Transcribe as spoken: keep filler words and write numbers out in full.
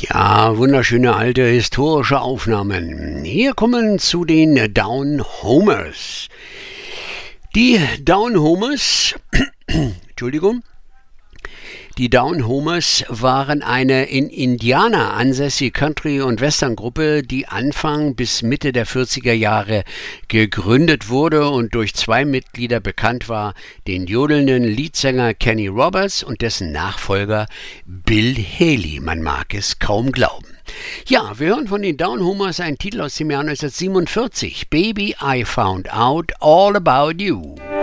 Ja, wunderschöne alte historische Aufnahmen. Hier kommen zu den Down Homers. Die Down Homers, Entschuldigung, die Down Homers waren eine in Indiana ansässige Country- und Western-Gruppe, die Anfang bis Mitte der vierziger Jahre gegründet wurde und durch zwei Mitglieder bekannt war, den jodelnden Leadsänger Kenny Roberts und dessen Nachfolger Bill Haley. Man mag es kaum glauben. Ja, wir hören von den Down Homers einen Titel aus dem Jahr neunzehnhundertsiebenundvierzig. Baby, I found out all about you.